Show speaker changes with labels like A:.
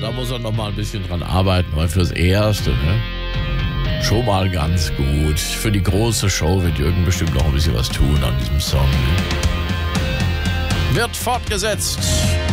A: da muss er noch mal ein bisschen dran arbeiten, weil fürs Erste, ne? Schon mal ganz gut. Für die große Show wird Jürgen bestimmt noch ein bisschen was tun an diesem Song. Ne? Wird fortgesetzt.